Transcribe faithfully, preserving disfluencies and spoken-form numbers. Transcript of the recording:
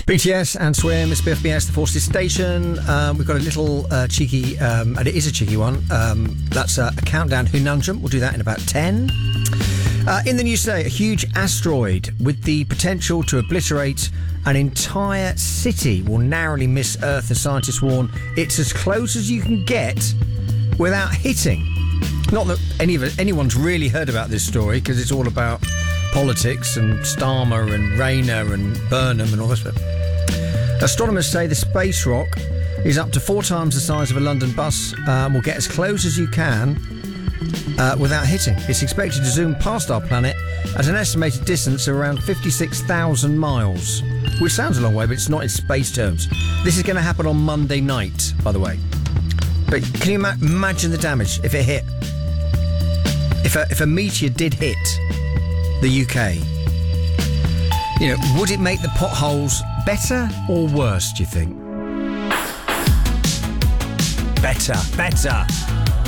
B T S and Swim, it's B F B S, the Forces Station. Um, we've got a little uh, cheeky, um, and it is a cheeky one. Um, that's a, a countdown conundrum. We'll do that in about ten. Uh, in the news today, a huge asteroid with the potential to obliterate an entire city will narrowly miss Earth, as scientists warn. It's as close as you can get without hitting. Not that any of it, anyone's really heard about this story, because it's all about politics and Starmer and Rayner and Burnham and all this stuff. Astronomers say the space rock is up to four times the size of a London bus and um, will get as close as you can uh, without hitting. It's expected to zoom past our planet at an estimated distance of around fifty-six thousand miles, which sounds a long way, but it's not in space terms. This is going to happen on Monday night, by the way. But can you ma- imagine the damage if it hit? If a, if a meteor did hit the U K, you know, would it make the potholes better or worse, do you think? Better, better.